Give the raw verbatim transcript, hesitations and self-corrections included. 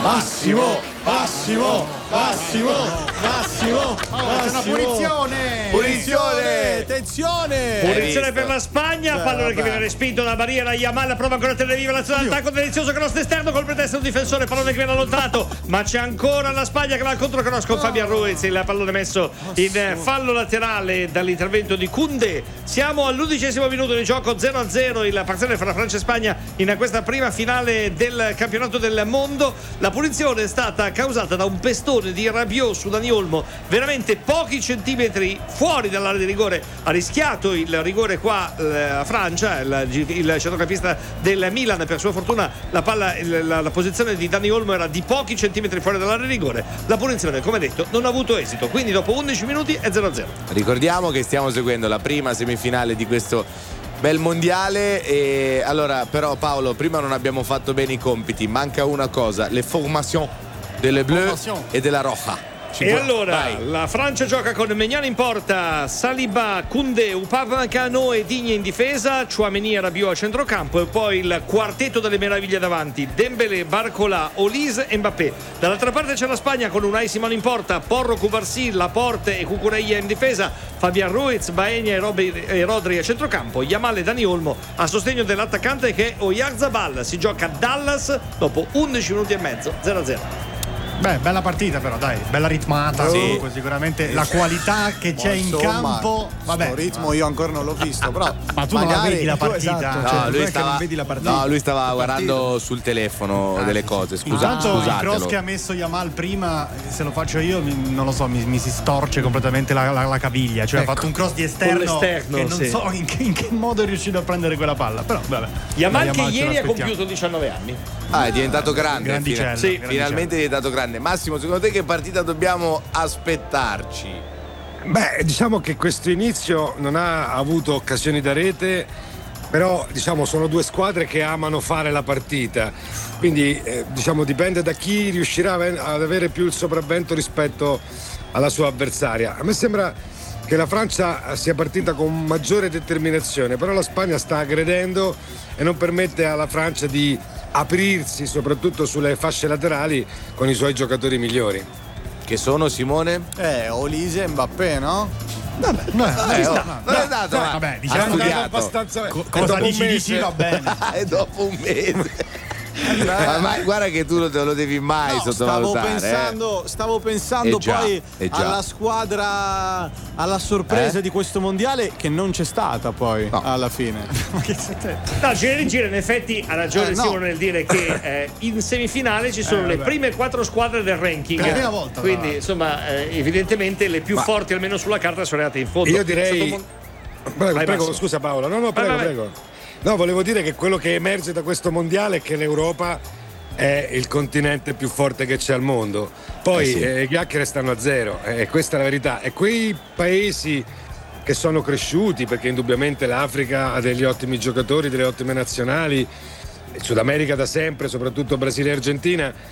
Massimo, Massimo, Massimo, Massimo, oh, c'è una punizione. Punizione, tensione. Punizione per la Spagna, pallone che viene respinto da barriera. Yamal prova ancora a tenere viva l'azione d'attacco delizioso cross esterno col pretesto difensore, pallone che viene allontanato, ma c'è ancora la Spagna che va al controcross con Fabian Ruiz, il pallone messo in fallo laterale dall'intervento di Koundé. Siamo all'undicesimo minuto di gioco, zero a zero il parziale fra Francia e Spagna in questa prima finale del campionato del mondo. La punizione è stata causata da un pestone di Rabiot su Dani Olmo, veramente pochi centimetri fuori dall'area di rigore. Ha rischiato il rigore qua a Francia, il, il centrocampista del Milan. Per sua fortuna la palla, la, la posizione di Dani Olmo era di pochi centimetri fuori dall'area di rigore. La punizione, come detto, non ha avuto esito, quindi dopo undici minuti è zero a zero. Ricordiamo che stiamo seguendo la prima semifinale di questo bel mondiale. E allora, però, Paolo, prima non abbiamo fatto bene i compiti, manca una cosa: le formation delle bleu e della roja. E allora vai. La Francia gioca con Maignan in porta, Saliba, Koundé, Upamecano e Digne in difesa, Tchouaméni e Rabiot a centrocampo, e poi il quartetto delle meraviglie davanti: Dembélé, Barcola, Olise e Mbappé. Dall'altra parte c'è la Spagna con Unai Simon in porta, Porro, Cubarsí, Laporte e Cucurella in difesa, Fabian Ruiz, Baena e, Rob- e Rodri a centrocampo, Yamal e Dani Olmo a sostegno dell'attaccante che è Oyarzabal. Si gioca a Dallas dopo undici minuti e mezzo, zero a zero. Beh, bella partita però, dai, bella ritmata. Sì. Comunque, sicuramente la qualità che c'è in campo. Vabbè, il ritmo io ancora non l'ho visto, però ma tu non la vedi la partita? Esatto, Cioè, No, lui stava, non vedi la partita? no, lui stava guardando sul telefono Ah, delle sì, cose. sì. Scusa, Intanto il scusatelo. cross che ha messo Yamal prima, se lo faccio io, mi- non lo so, mi, mi si storce completamente la, la- la caviglia. Cioè, Ecco. ha fatto un cross di esterno, Con l'esterno, che non sì. so in che, in che modo è riuscito a prendere quella palla. Però, vabbè. Yamal Da che ce ieri ha l'aspettiamo. compiuto diciannove anni. Ah, è diventato grande. Grandicello, Fina- grandicello. Finalmente è diventato grande. Massimo, secondo te che partita dobbiamo aspettarci? Beh, diciamo che questo inizio non ha avuto occasioni da rete, però diciamo sono due squadre che amano fare la partita, quindi eh, diciamo dipende da chi riuscirà a ven- ad avere più il sopravvento rispetto alla sua avversaria. A me sembra che la Francia sia partita con maggiore determinazione, però la Spagna sta aggredendo e non permette alla Francia di aprirsi soprattutto sulle fasce laterali con i suoi giocatori migliori. Che sono, Simone? eh, Olise e Mbappé, no? Vabbè, no, Eh, no, oh, no. non è andato, ma Vabbè, ha diciamo che studiato. abbastanza Co- e cosa dopo un dici, dici mese- va bene. E dopo un mese. Ma, ma guarda che tu non te lo devi mai No, stavo sottovalutare. pensando, eh. stavo pensando Eh già, poi eh già. alla squadra, alla sorpresa Eh? di questo mondiale che non c'è stata poi No. alla fine. No, gira e gira, in effetti ha ragione Eh, no. Simone nel dire che eh, in semifinale ci sono Eh, le vabbè. prime quattro squadre del ranking. Per la prima volta, Quindi, tra insomma, eh, evidentemente le più Ma- forti, almeno sulla carta, sono arrivate in fondo. Io direi. È stato un- Prego, Vai, prego, Massimo. scusa Paolo. No, no, prego, vai, vai. prego. No, volevo dire che quello che emerge da questo mondiale è che l'Europa è il continente più forte che c'è al mondo. Poi Eh sì. eh, i chiacchiere stanno a zero, e questa è la verità. E quei paesi che sono cresciuti, perché indubbiamente l'Africa ha degli ottimi giocatori, delle ottime nazionali, il Sud America da sempre, soprattutto Brasile e Argentina,